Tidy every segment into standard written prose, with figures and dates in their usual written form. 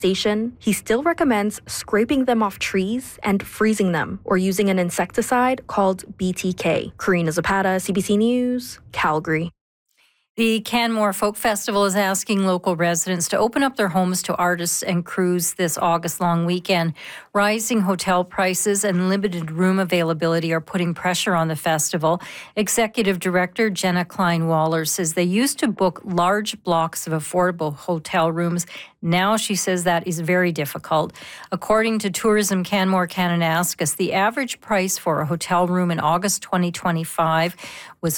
station, he still recommends scraping them off trees and freezing them or using an insecticide called BTK. Karina Zapata, CBC News, Calgary. The Canmore Folk Festival is asking local residents to open up their homes to artists and crews this August long weekend. Rising hotel prices and limited room availability are putting pressure on the festival. Executive Director Jenna Klein-Waller says they used to book large blocks of affordable hotel rooms. Now she says that is very difficult. According to Tourism Canmore Kananaskis, the average price for a hotel room in August 2025 was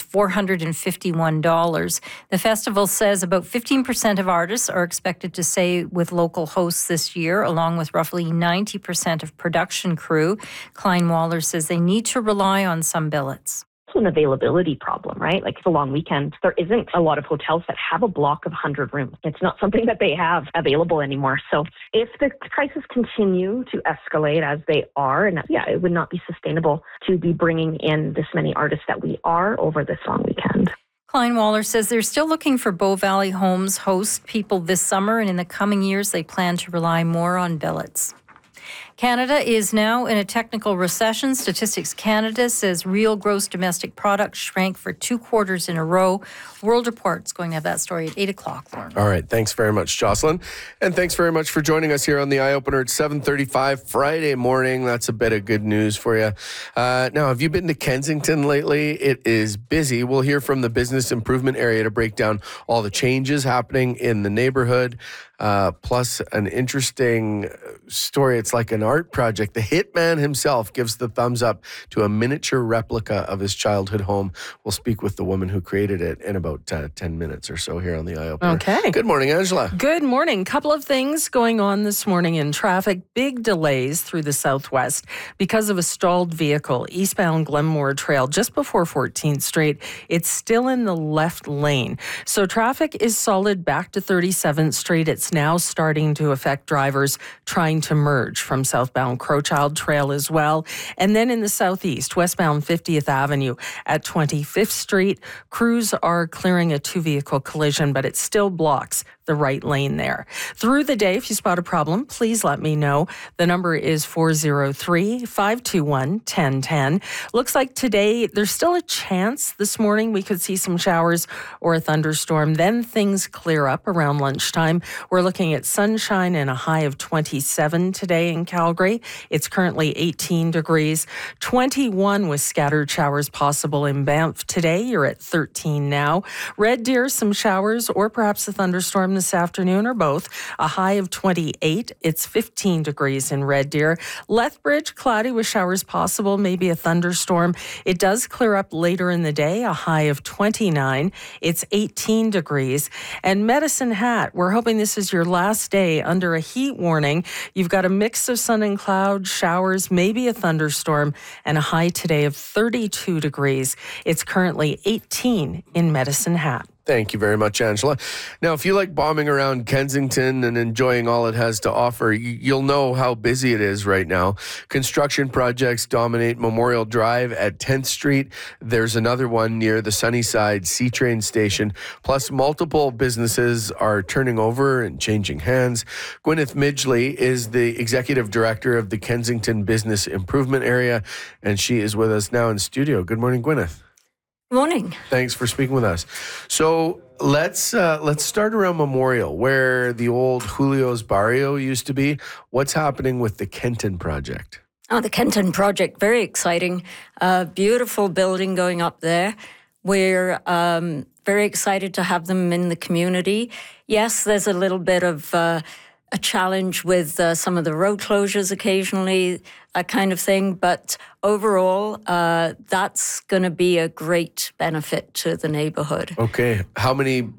$451. The festival says about 15% of artists are expected to stay with local hosts this year, along with roughly 90% of production crew. Klein-Waller says they need to rely on some billets. An availability problem, right? Like it's a long weekend. There isn't a lot of hotels that have a block of 100 rooms. It's not something that they have available anymore. So if the prices continue to escalate as they are, and it would not be sustainable to be bringing in this many artists that we are over this long weekend. Klein-Waller says they're still looking for Bow Valley Homes host people this summer, and in the coming years they plan to rely more on billets. Canada is now in a technical recession. Statistics Canada says real gross domestic product shrank for 2 quarters in a row. World Report's going to have that story at 8 o'clock, Lauren. All right. Thanks very much, Jocelyn. And thanks very much for joining us here on the Eye Opener at 7:35 Friday morning. That's a bit of good news for you. Now, have you been to Kensington lately? It is busy. We'll hear from the business improvement area to break down all the changes happening in the neighborhood. Plus an interesting story. It's like an art project. The hitman himself gives the thumbs up to a miniature replica of his childhood home. We'll speak with the woman who created it in about 10 minutes or so here on the Eye Opener. Okay. Good morning, Angela. Good morning. Couple of things going on this morning in traffic. Big delays through the southwest because of a stalled vehicle eastbound Glenmore Trail just before 14th Street. It's still in the left lane. So traffic is solid back to 37th Street. It's now starting to affect drivers trying to merge from southbound Crowchild Trail as well. And then in the southeast, westbound 50th Avenue at 25th Street, crews are clearing a 2-vehicle collision, but it still blocks the right lane there. Through the day, if you spot a problem, please let me know. The number is 403-521-1010. Looks like today there's still a chance this morning we could see some showers or a thunderstorm. Then things clear up around lunchtime. We're looking at sunshine and a high of 27 today in Calgary. It's currently 18 degrees. 21 with scattered showers possible in Banff today. You're at 13 now. Red Deer, some showers or perhaps a thunderstorm this afternoon or both. A high of 28. It's 15 degrees in Red Deer. Lethbridge, cloudy with showers possible, maybe a thunderstorm. It does clear up later in the day. A high of 29. It's 18 degrees. And Medicine Hat, we're hoping this is your last day under a heat warning. You've got a mix of sun and cloud, showers, maybe a thunderstorm, and a high today of 32 degrees. It's currently 18 in Medicine Hat. Thank you very much, Angela. Now, if you like bombing around Kensington and enjoying all it has to offer, you'll know how busy it is right now. Construction projects dominate Memorial Drive at 10th Street. There's another one near the Sunnyside C-Train station. Plus, multiple businesses are turning over and changing hands. Gwyneth Midgley is the executive director of the Kensington Business Improvement Area, and she is with us now in studio. Good morning, Gwyneth. Morning. Thanks for speaking with us. So let's start around Memorial, where the old Julio's Barrio used to be. What's happening with the Kenton project? Oh, the Kenton project, very exciting. Beautiful building going up there. We're very excited to have them in the community. Yes, there's a little bit of a challenge with some of the road closures occasionally, that kind of thing. But overall, that's going to be a great benefit to the neighborhood. Okay. How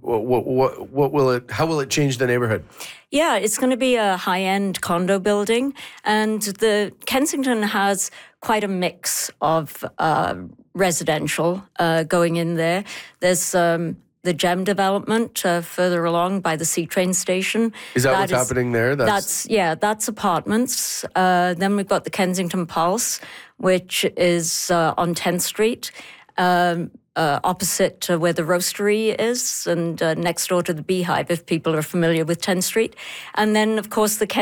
will it change the neighborhood? Yeah, it's going to be a high-end condo building. And the Kensington has quite a mix of residential going in there. There's the GEM development further along by the C-Train station. Is that what's happening there? That's apartments. Then we've got the Kensington Pulse, which is on 10th Street, opposite where the roastery is, and next door to the Beehive, if people are familiar with 10th Street. And then, of course, the